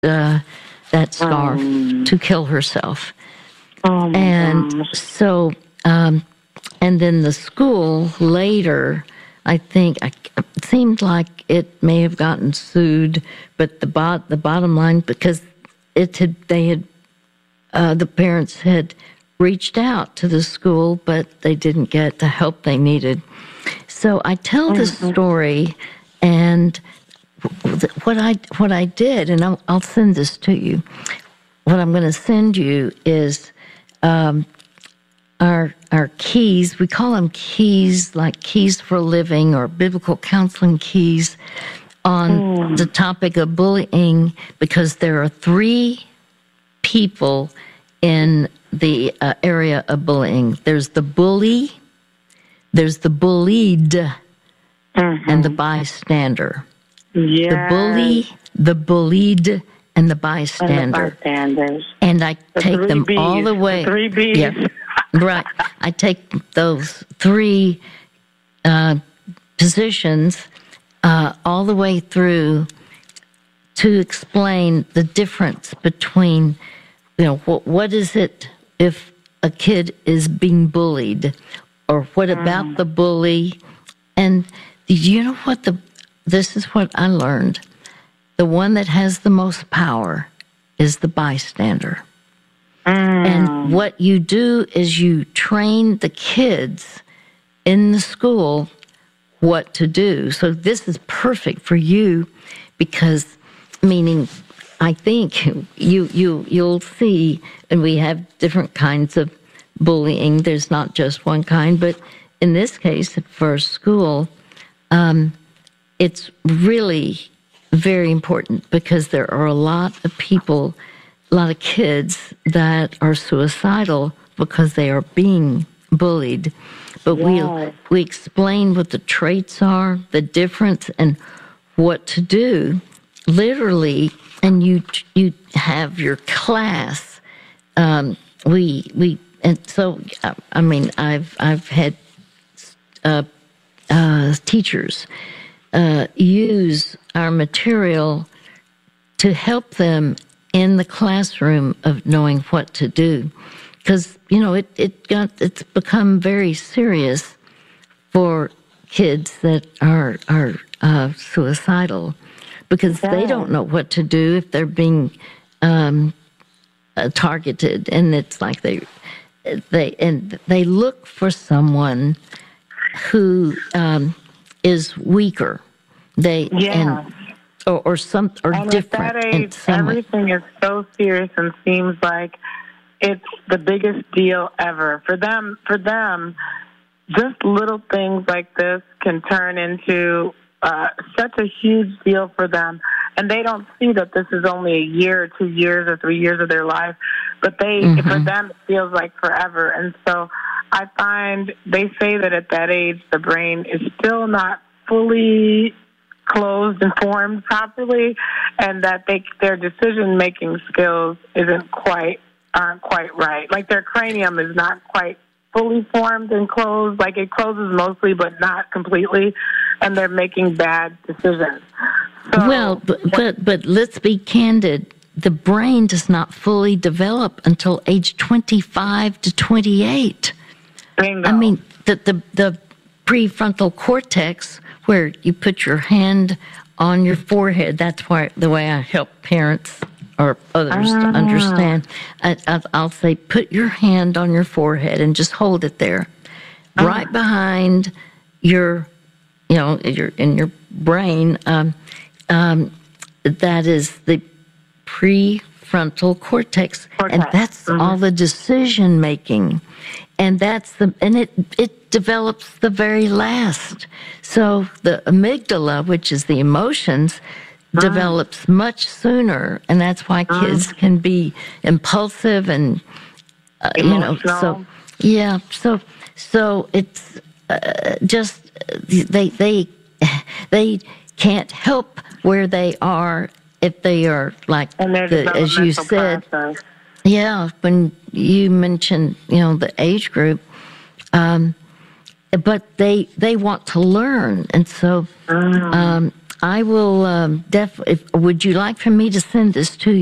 that scarf to kill herself. Oh my And gosh. so, and then the school later, I think, it seemed like it may have gotten sued, but the bottom line, because the parents had reached out to the school, but they didn't get the help they needed. So I tell this story, and what I did, and I'll send this to you. What I'm going to send you is our keys. We call them keys, like keys for living or biblical counseling keys, on the topic of bullying, because there are 3 people in the area of bullying. There's the bully, there's the bullied, and the bystander. Yes. The bully, the bullied, and the bystander. And the bystanders. And I take them B's. all the way. The 3 B's. Yeah, right. I take those 3 positions all the way through to explain the difference between, what is it if a kid is being bullied, or what about the bully? And you know what? This is what I learned. The one that has the most power is the bystander. And what you do is you train the kids in the school what to do. So this is perfect for you, because, meaning, I think you'll see, and we have different kinds of bullying. There's not just one kind, but in this case, for school, it's really very important, because there are a lot of people, a lot of kids that are suicidal because they are being bullied. But we explain what the traits are, the difference, and what to do, literally. And you have your class. And so, I mean, I've had teachers use our material to help them in the classroom of knowing what to do, because it's become very serious for kids that are suicidal, because they don't know what to do if they're being targeted, and it's like they look for someone who is weaker. Or and different. At that age, everything is so serious and seems like it's the biggest deal ever. For them, just little things like this can turn into such a huge deal for them. And they don't see that this is only a year, or 2 years, or 3 years of their life. But for them, it feels like forever. And so I find they say that at that age, the brain is still not fully closed and formed properly, and that their decision-making skills aren't quite right. Like their cranium is not quite fully formed and closed. Like it closes mostly, but not completely, and they're making bad decisions. So, but let's be candid. The brain does not fully develop until age 25 to 28. Bingo. I mean, the prefrontal cortex, where you put your hand on your forehead. That's the way I help parents or others to understand. I'll say, put your hand on your forehead and just hold it there, right behind your, in your brain. That is the prefrontal cortex, and that's all the decision making, and it develops the very last. So the amygdala, which is the emotions, develops much sooner, and that's why kids can be impulsive and emotional. So it's just they can't help where they are if they are like as you said. Process. Yeah, when you mentioned the age group, but they want to learn, and so I will definitely. Would you like for me to send this to